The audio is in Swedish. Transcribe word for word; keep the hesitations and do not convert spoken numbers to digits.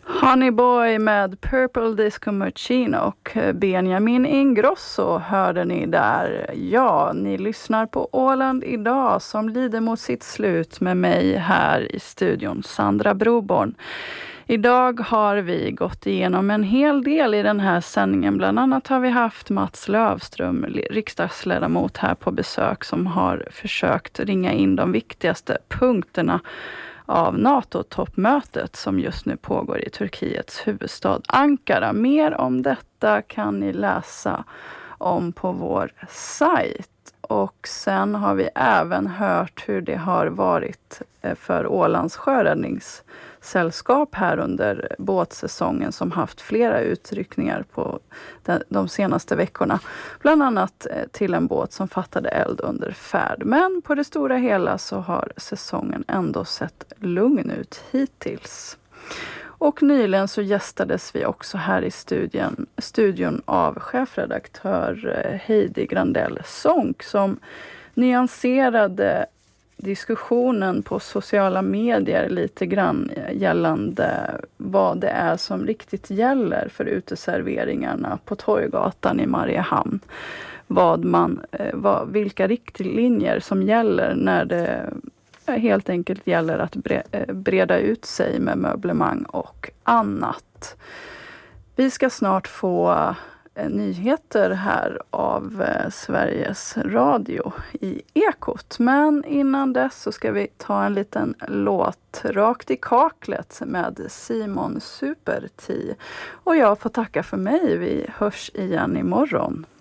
Honey Boy med Purple Disco Machine och Benjamin Ingrosso hörde ni där. Ja, ni lyssnar på Åland idag som lider mot sitt slut med mig här i studion, Sandra Broborn. Idag har vi gått igenom en hel del i den här sändningen. Bland annat har vi haft Mats Lövström, riksdagsledamot här på besök, som har försökt ringa in de viktigaste punkterna av NATO-toppmötet som just nu pågår i Turkiets huvudstad Ankara. Mer om detta kan ni läsa om på vår sajt. Och sen har vi även hört hur det har varit för Ålands sjöräddningssällskap här under båtsäsongen, som haft flera utryckningar på de senaste veckorna. Bland annat till en båt som fattade eld under färd. Men på det stora hela så har säsongen ändå sett lugn ut hittills. Och nyligen så gästades vi också här i studion, studion av chefredaktör Heidi Grandell Sonck, som nyanserade diskussionen på sociala medier lite grann gällande vad det är som riktigt gäller för uteserveringarna på Torggatan i Mariehamn. Vad man, vad, vilka riktlinjer som gäller när det helt enkelt gäller att breda ut sig med möblemang och annat. Vi ska snart få nyheter här av Sveriges Radio i Ekot. Men innan dess så ska vi ta en liten låt rakt i kaklet med Simon Super T. Och jag får tacka för mig. Vi hörs igen imorgon.